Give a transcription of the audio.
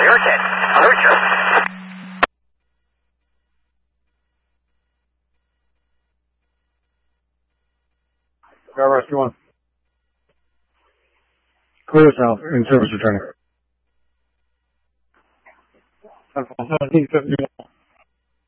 heard that. I heard you. Car Rescue 1. Clear south, in service returning. 1771.